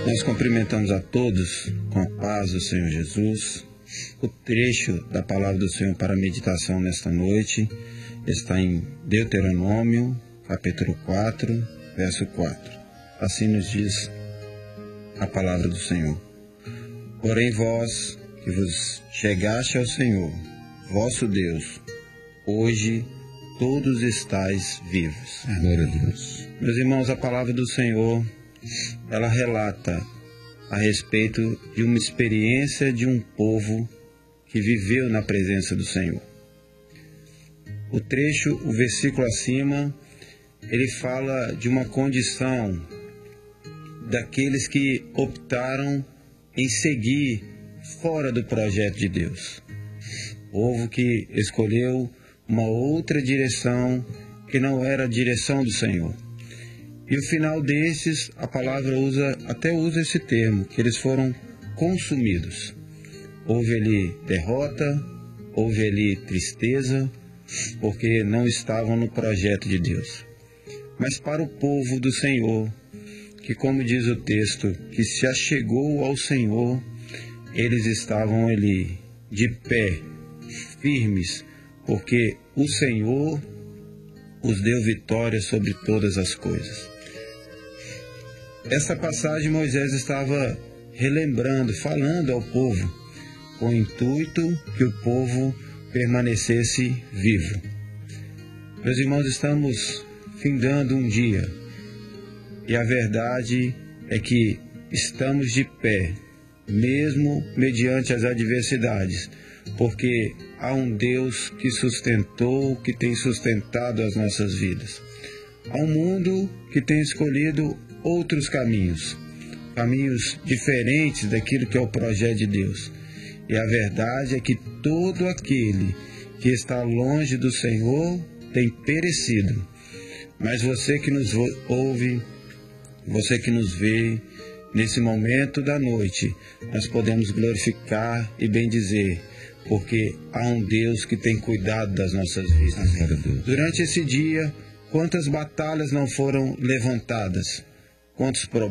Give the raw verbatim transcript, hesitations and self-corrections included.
Nós cumprimentamos a todos com a paz do Senhor Jesus. O trecho da palavra do Senhor para a meditação nesta noite está em Deuteronômio, capítulo quatro, verso quatro. Assim nos diz a palavra do Senhor. Porém vós, que vos chegaste ao Senhor, vosso Deus, hoje todos estáis vivos. Glória a Deus. Meus irmãos, a palavra do Senhor, ela relata a respeito de uma experiência de um povo que viveu na presença do Senhor. O trecho, o versículo acima, ele fala de uma condição daqueles que optaram em seguir fora do projeto de Deus. Povo que escolheu uma outra direção que não era a direção do Senhor. E o final desses, a palavra usa, até usa esse termo, que eles foram consumidos. Houve ali derrota, houve ali tristeza, porque não estavam no projeto de Deus. Mas para o povo do Senhor, que como diz o texto, que se achegou ao Senhor, eles estavam ali de pé, firmes, porque o Senhor os deu vitória sobre todas as coisas. Essa passagem Moisés estava relembrando, falando ao povo, com o intuito que o povo permanecesse vivo. Meus irmãos, estamos findando um dia, e a verdade é que estamos de pé, mesmo mediante as adversidades, porque há um Deus que sustentou, que tem sustentado as nossas vidas. Há um mundo que tem escolhido outros caminhos, caminhos diferentes daquilo que é o projeto de Deus. E a verdade é que todo aquele que está longe do Senhor tem perecido. Mas você que nos ouve, você que nos vê, nesse momento da noite, nós podemos glorificar e bendizer, porque há um Deus que tem cuidado das nossas vidas. Durante esse dia, quantas batalhas não foram levantadas, quantos problemas